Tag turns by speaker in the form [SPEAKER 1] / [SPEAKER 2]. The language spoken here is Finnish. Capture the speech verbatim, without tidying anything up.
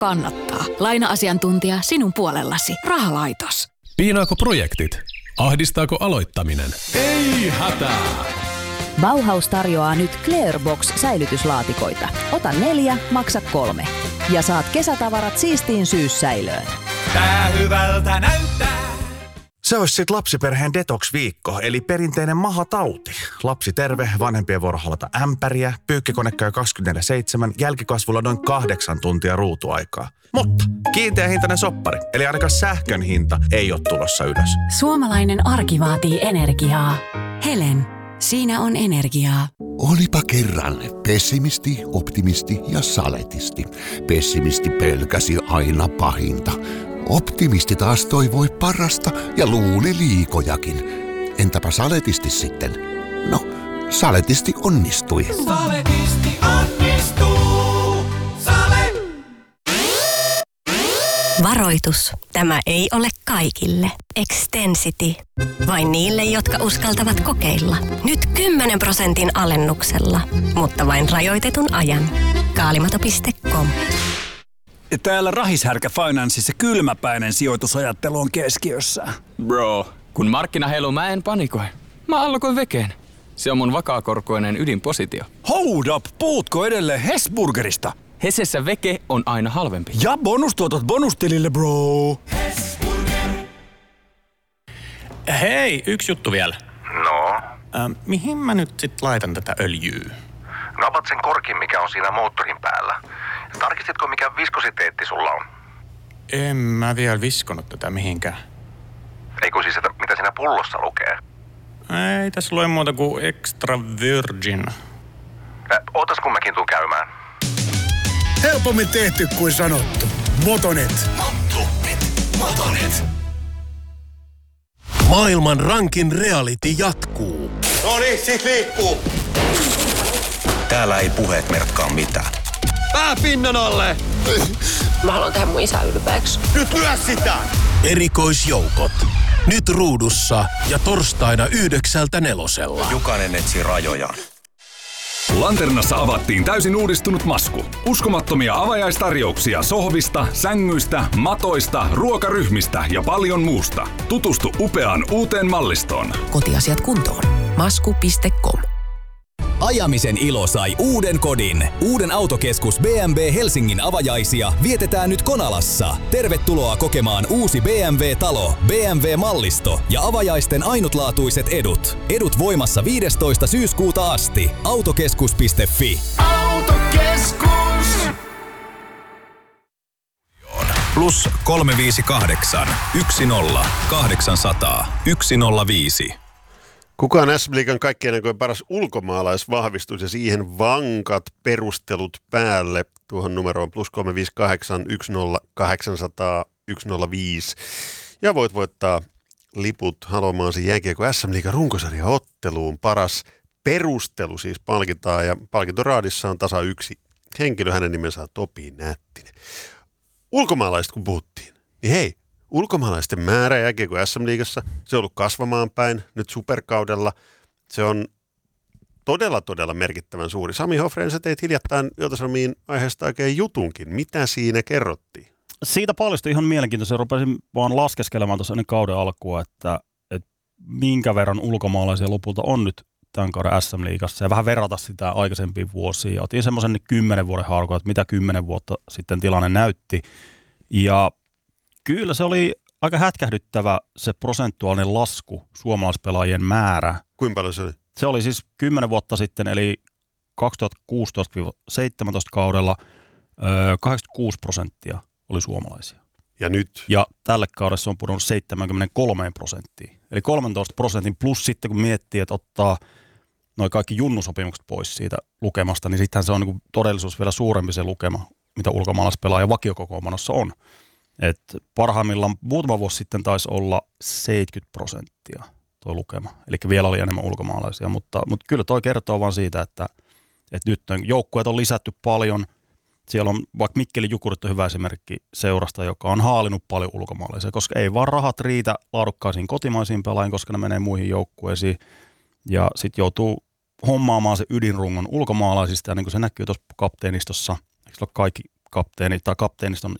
[SPEAKER 1] Kannattaa. Laina-asiantuntija sinun puolellasi. Rahalaitos.
[SPEAKER 2] Piinaako projektit? Ahdistaako aloittaminen? Ei hätää!
[SPEAKER 3] Bauhaus tarjoaa nyt Clearbox-säilytyslaatikoita. Ota neljä, maksa kolme. Ja saat kesätavarat siistiin syyssäilöön.
[SPEAKER 4] Tää hyvältä näyttää.
[SPEAKER 5] Se olisi sit lapsiperheen detox-viikko, eli perinteinen mahatauti. Lapsi terve, vanhempien vuoro halata ämpäriä, pyykkikone käy kaksikymmentäneljä seitsemän, jälkikasvulla noin kahdeksan tuntia ruutuaikaa. Mutta kiinteä hintainen soppari, eli ainakaan sähkön hinta ei ole tulossa ylös.
[SPEAKER 6] Suomalainen arki vaatii energiaa. Helen, siinä on energiaa.
[SPEAKER 7] Olipa kerran pessimisti, optimisti ja saletisti. Pessimisti pelkäsi aina pahinta. Optimisti taas toivoi parasta ja luuli liikojakin. Entäpä saletisti sitten? No, saletisti onnistui.
[SPEAKER 4] Saletisti onnistuu. Sale.
[SPEAKER 6] Varoitus. Tämä ei ole kaikille. Extensity. Vain niille, jotka uskaltavat kokeilla. Nyt kymmenen prosentin alennuksella. Mutta vain rajoitetun ajan. Kaalimato piste com.
[SPEAKER 8] Täällä Rahishärkä Financeissa kylmäpäinen sijoitusajattelu on keskiössä.
[SPEAKER 9] Bro, kun markkina heiluu, mä en panikoi. Mä allokoin vekeen. Se on mun vakaakorkoinen ydinpositio.
[SPEAKER 8] Hold up, puhutko edelleen Hesburgerista?
[SPEAKER 9] Hesessä veke on aina halvempi.
[SPEAKER 8] Ja bonustuotot bonustilille, bro.
[SPEAKER 4] Hesburger.
[SPEAKER 10] Hei, yksi juttu vielä.
[SPEAKER 11] No?
[SPEAKER 10] Ähm, mihin mä nyt sit laitan tätä öljyä?
[SPEAKER 11] Napat sen korkin, mikä on siinä moottorin päällä. Tarkistitko, mikä viskositeetti sulla on?
[SPEAKER 10] En mä vielä viskonut tätä mihinkään.
[SPEAKER 11] Eikö siis, että mitä siinä pullossa lukee?
[SPEAKER 10] Ei tässä lue muuta kuin extra virgin.
[SPEAKER 11] Äh, ootas kun mäkin tuun käymään.
[SPEAKER 12] Helpommin tehty kuin sanottu. Motonet.
[SPEAKER 4] Motonet. Motonet.
[SPEAKER 2] Maailman rankin reality jatkuu.
[SPEAKER 4] No niin, sit liikkuu.
[SPEAKER 13] Täällä ei puheet merkkaa mitään.
[SPEAKER 4] Pää pinnan alle!
[SPEAKER 14] Mä haluan tehdä mun isä ylpeäksi.
[SPEAKER 4] Nyt lyö sitä!
[SPEAKER 2] Erikoisjoukot. Nyt ruudussa ja torstaina yhdeksältä nelosella.
[SPEAKER 13] Jokainen etsii rajojaan.
[SPEAKER 15] Lanternassa avattiin täysin uudistunut Masku. Uskomattomia avajaistarjouksia sohvista, sängyistä, matoista, ruokaryhmistä ja paljon muusta. Tutustu upeaan uuteen mallistoon.
[SPEAKER 16] Kotiasiat kuntoon. masku piste com.
[SPEAKER 17] Ajamisen ilo sai uuden kodin. Uuden autokeskus B M W Helsingin avajaisia vietetään nyt Konalassa. Tervetuloa kokemaan uusi B M W-talo, B M W-mallisto ja avajaisten ainutlaatuiset edut. Edut voimassa viidestoista syyskuuta asti. Autokeskus piste fi.
[SPEAKER 4] Autokeskus!
[SPEAKER 2] Plus kolme viisi kahdeksan, yksi nolla, kahdeksansataa, yksi nolla viisi.
[SPEAKER 18] Kuka on S M-liigan kaikkien aikojen paras ulkomaalaisvahvistus ja siihen vankat perustelut päälle tuohon numeroon plus kolme viisi kahdeksan, yksi nolla, kahdeksansataa, yksi nolla viisi. Ja voit voittaa liput haluamaasi jääkiekko S M-liigan runkosarjaotteluun. Paras perustelu siis palkitaan ja palkintoraadissa on tasa yksi henkilö. Hänen nimensä on Topi Nättinen. Ulkomaalaiset kun puhuttiin, niin hei. Ulkomaalaisten määrä jääkiekko S M-liigassa, se on ollut kasvamaan päin nyt superkaudella. Se on todella, todella merkittävän suuri. Sami Hofrén, sä teit hiljattain Ilta-Sanomiin aiheesta oikein jutunkin. Mitä siinä kerrottiin?
[SPEAKER 19] Siitä paljastui ihan mielenkiintoista. Rupesin vaan laskeskelemaan tuossa ennen kauden alkua, että, että minkä verran ulkomaalaisia lopulta on nyt tämän kauden S M-liigassa ja vähän verrata sitä aikaisempiin vuosiin. Ja otin semmoisen kymmenen vuoden haarukon, että mitä kymmenen vuotta sitten tilanne näytti. Ja kyllä se oli aika hätkähdyttävä se prosentuaalinen lasku suomalaispelaajien määrä.
[SPEAKER 18] Kuinka paljon se oli?
[SPEAKER 19] Se oli siis kymmenen vuotta sitten, eli kaksituhattakuusitoista seitsemäntoista kaudella kahdeksankymmentäkuusi prosenttia oli suomalaisia.
[SPEAKER 18] Ja nyt?
[SPEAKER 19] Ja tälle kaudelle se on pudonnut seitsemänkymmentäkolme prosenttia. Eli kolmetoista prosentin plus sitten, kun miettii, että ottaa noi kaikki junnusopimukset pois siitä lukemasta, niin sittenhän se on niin kuin todellisuus vielä suurempi se lukema, mitä ulkomaalaispelaaja vakiokokoonpanossa on. Et parhaimmillaan muutama vuosi sitten taisi olla seitsemänkymmentä prosenttia tuo lukema. Eli vielä oli enemmän ulkomaalaisia, mutta, mutta kyllä toi kertoo vaan siitä, että, että nyt joukkueet on lisätty paljon. Siellä on vaikka Mikkelin Jukurit on hyvä esimerkki seurasta, joka on haalinut paljon ulkomaalaisia, koska ei vaan rahat riitä laadukkaisiin kotimaisiin pelaajiin, koska ne menee muihin joukkueisiin. Ja sitten joutuu hommaamaan se ydinrungon ulkomaalaisista, ja niin kuin se näkyy tuossa kapteenistossa, eikö se ole kaikki kapteeni tai kapteeniston